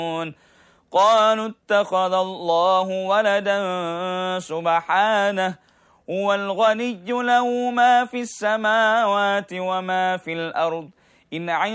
قالوا اتخذ الله ولدا سبحانه هو الغني له ما في السماوات وما في الأرض إن